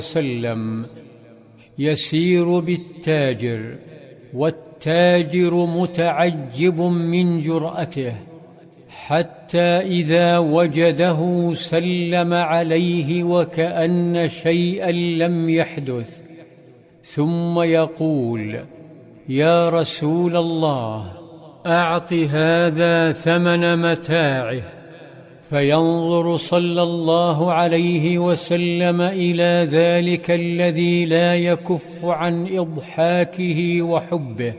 وسلم يسير بالتاجر، والتاجر متعجب من جرأته، حتى إذا وجده سلم عليه وكأن شيئا لم يحدث، ثم يقول: يا رسول الله، أعط هذا ثمن متاعه. فينظر صلى الله عليه وسلم إلى ذلك الذي لا يكف عن إضحاكه وحبه،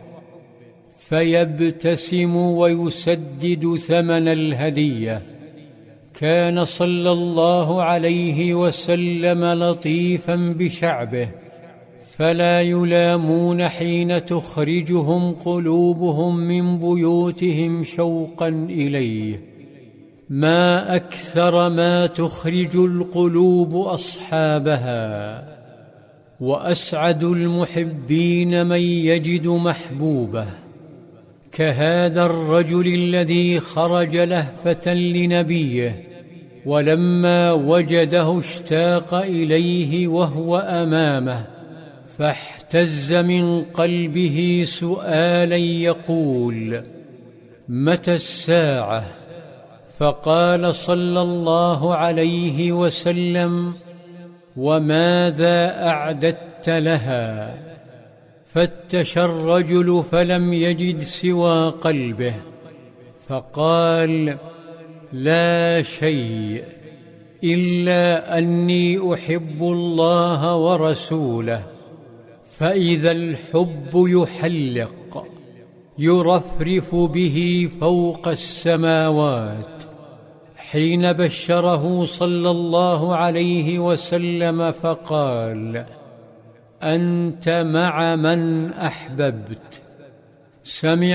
فيبتسم ويسدد ثمن الهدية. كان صلى الله عليه وسلم لطيفا بشعبه، فلا يلامون حين تخرجهم قلوبهم من بيوتهم شوقا إليه. ما أكثر ما تخرج القلوب أصحابها، وأسعد المحبين من يجد محبوبه، كهذا الرجل الذي خرج لهفة لنبيه، ولما وجده اشتاق إليه وهو أمامه، فاحتز من قلبه سؤالا يقول: متى الساعة؟ فقال صلى الله عليه وسلم: وماذا أعددت لها؟ فتش الرجل فلم يجد سوى قلبه، فقال: لا شيء، إلا أني أحب الله ورسوله. فإذا الحب يحلق يرفرف به فوق السماوات. حين بشره صلى الله عليه وسلم فقال: أنت مع من أحببت. سمع